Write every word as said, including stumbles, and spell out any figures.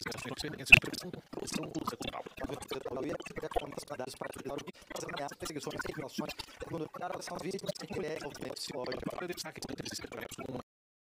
experiências de pressão cultural. Eu ia pegar capacidades para ajudar as ameaças, perseguições e violações, quando cada são vítimas de mulheres, movimentos psicológicos. Para destaque desses projetos como